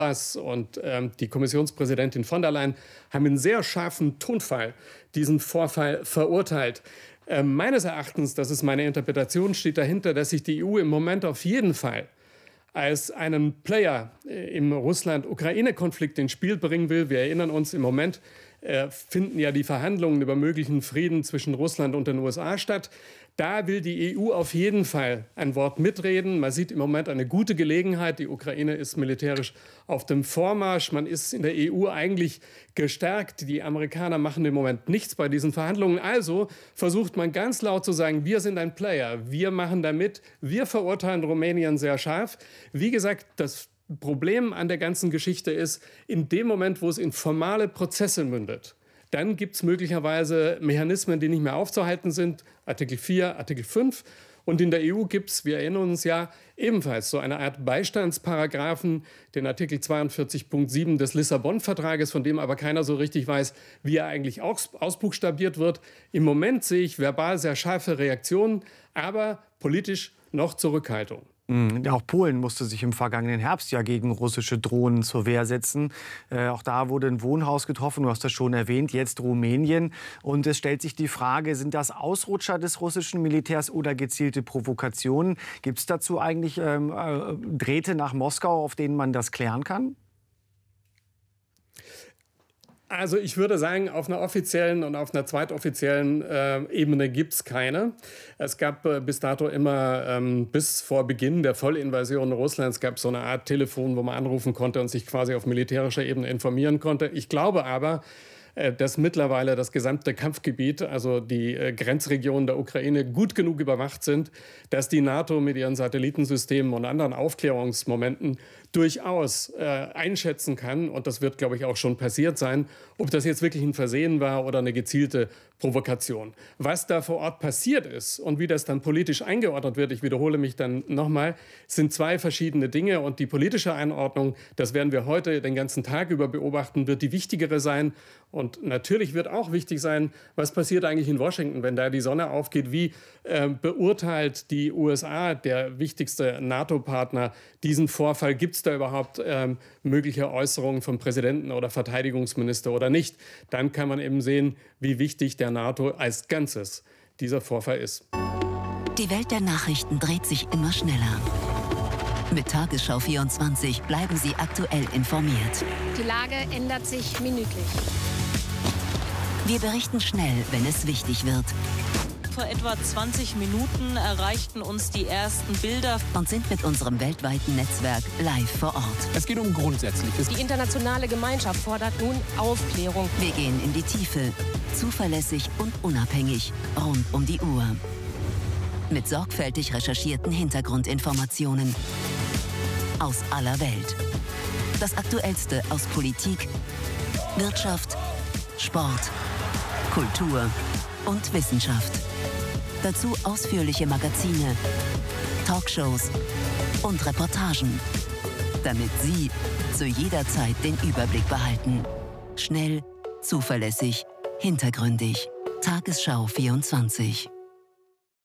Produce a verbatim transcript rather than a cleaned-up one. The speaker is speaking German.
und ähm, die Kommissionspräsidentin von der Leyen haben in sehr scharfem Tonfall diesen Vorfall verurteilt. Äh, meines Erachtens, das ist meine Interpretation, steht dahinter, dass sich die E U im Moment auf jeden Fall als einen Player im Russland-Ukraine-Konflikt ins Spiel bringen will. Wir erinnern uns, im Moment äh, finden ja die Verhandlungen über möglichen Frieden zwischen Russland und den U S A statt. Da will die E U auf jeden Fall ein Wort mitreden. Man sieht im Moment eine gute Gelegenheit. Die Ukraine ist militärisch auf dem Vormarsch. Man ist in der E U eigentlich gestärkt. Die Amerikaner machen im Moment nichts bei diesen Verhandlungen. Also versucht man ganz laut zu sagen, wir sind ein Player. Wir machen da mit. Wir verurteilen Rumänien sehr scharf. Wie gesagt, das Problem an der ganzen Geschichte ist, in dem Moment, wo es in formale Prozesse mündet, dann gibt es möglicherweise Mechanismen, die nicht mehr aufzuhalten sind. Artikel vier, Artikel fünf. Und in der E U gibt es, wir erinnern uns ja, ebenfalls so eine Art Beistandsparagraphen, den Artikel zweiundvierzig Punkt sieben des Lissabon-Vertrages, von dem aber keiner so richtig weiß, wie er eigentlich aus, ausbuchstabiert wird. Im Moment sehe ich verbal sehr scharfe Reaktionen, aber politisch noch Zurückhaltung. Auch Polen musste sich im vergangenen Herbst ja gegen russische Drohnen zur Wehr setzen. Äh, auch da wurde ein Wohnhaus getroffen, du hast das schon erwähnt, jetzt Rumänien. Und es stellt sich die Frage, sind das Ausrutscher des russischen Militärs oder gezielte Provokationen? Gibt es dazu eigentlich ähm, äh, Drähte nach Moskau, auf denen man das klären kann? Also ich würde sagen, auf einer offiziellen und auf einer zweitoffiziellen äh, Ebene gibt es keine. Es gab äh, bis dato immer, ähm, bis vor Beginn der Vollinvasion Russlands, gab es so eine Art Telefon, wo man anrufen konnte und sich quasi auf militärischer Ebene informieren konnte. Ich glaube aber, äh, dass mittlerweile das gesamte Kampfgebiet, also die äh, Grenzregionen der Ukraine, gut genug überwacht sind, dass die NATO mit ihren Satellitensystemen und anderen Aufklärungsmomenten durchaus äh, einschätzen kann, und das wird, glaube ich, auch schon passiert sein, ob das jetzt wirklich ein Versehen war oder eine gezielte Provokation. Was da vor Ort passiert ist und wie das dann politisch eingeordnet wird, ich wiederhole mich dann nochmal, sind zwei verschiedene Dinge, und die politische Einordnung, das werden wir heute den ganzen Tag über beobachten, wird die wichtigere sein. Und natürlich wird auch wichtig sein, was passiert eigentlich in Washington, wenn da die Sonne aufgeht, wie äh, beurteilt die U S A, der wichtigste NATO-Partner, diesen Vorfall. Gibt es da überhaupt ähm, mögliche Äußerungen vom Präsidenten oder Verteidigungsminister oder nicht? Dann kann man eben sehen, wie wichtig der NATO als Ganzes dieser Vorfall ist. Die Welt der Nachrichten dreht sich immer schneller. Mit Tagesschau vierundzwanzig bleiben Sie aktuell informiert. Die Lage ändert sich minütlich. Wir berichten schnell, wenn es wichtig wird. Vor etwa zwanzig Minuten erreichten uns die ersten Bilder und sind mit unserem weltweiten Netzwerk live vor Ort. Es geht um Grundsätzliches. Die internationale Gemeinschaft fordert nun Aufklärung. Wir gehen in die Tiefe, zuverlässig und unabhängig, rund um die Uhr. Mit sorgfältig recherchierten Hintergrundinformationen aus aller Welt. Das Aktuellste aus Politik, Wirtschaft, Sport, Kultur und Wissenschaft. Dazu ausführliche Magazine, Talkshows und Reportagen, damit Sie zu jeder Zeit den Überblick behalten. Schnell, zuverlässig, hintergründig. Tagesschau vierundzwanzig.